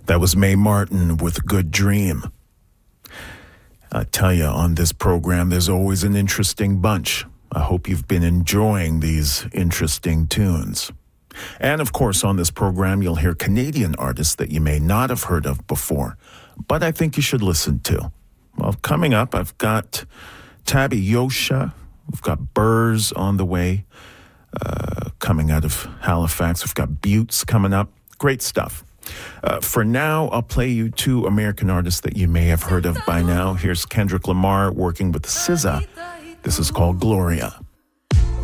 That was Mae Martin with Good Dream. I tell you, on this program, there's always an interesting bunch. I hope you've been enjoying these interesting tunes. And of course, on this program, you'll hear Canadian artists that you may not have heard of before, but I think you should listen to. Well, coming up, I've got Tabby Yosha. We've got Burrs on the way, coming out of Halifax. We've got Buttes coming up. Great stuff. For now, I'll play you two American artists that you may have heard of by now. Here's Kendrick Lamar working with SZA. This is called Gloria.